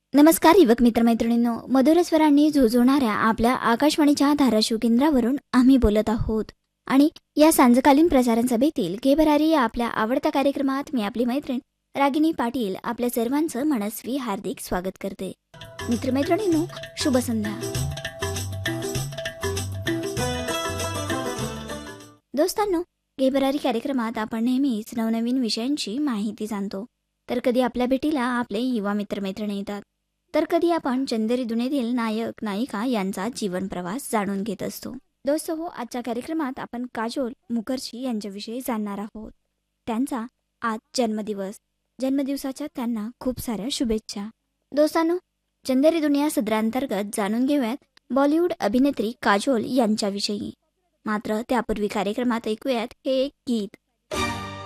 नमस्कार युवक मित्रमैत्रिणींनो, मधुर स्वरांनी झुंजणाऱ्या आपल्या आकाशवाणीच्या धाराशिव केंद्रावरून आम्ही बोलत आहोत. आणि या सांजकालीन प्रसारण सभेतील गेबरारी या आपल्या आवडत्या कार्यक्रमात मी आपली मैत्रीण रागिनी पाटील आपल्या सर्वांचं मनस्वी हार्दिक स्वागत करते. मित्रमैत्रिणींनो, शुभ संध्या. दोस्तांनो, गेबरारी कार्यक्रमात आपण नेहमीच नवनवीन विषयांची माहिती जाणतो. तर कधी आपल्या भेटीला आपले युवा मित्रमैत्रिणी येतात, तर कधी आपण चंदेरी दुनियेतील नायक नायिका यांचा जीवन प्रवास जाणून घेत असतो. दोस्त हो, आजच्या कार्यक्रमात आपण काजोल मुखर्जी यांच्याविषयी जाणणार आहोत. त्यांचा आज जन्मदिवसाच्या त्यांना खूप साऱ्या शुभेच्छा. दोस्तांनो, चंदेरी दुनिया सदरांतर्गत जाणून घेऊयात बॉलिवूड अभिनेत्री काजोल यांच्याविषयी. मात्र त्यापूर्वी कार्यक्रमात ऐकूयात हे एक गीत.